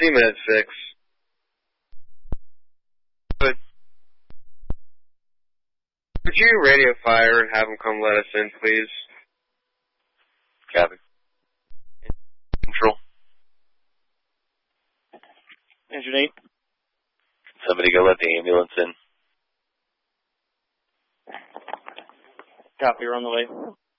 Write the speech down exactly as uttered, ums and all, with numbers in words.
C-Med six. But could you radio fire and have them come let us in, please? Copy. Control. Engine eight. Somebody go let the ambulance in. Copy, you're on the way.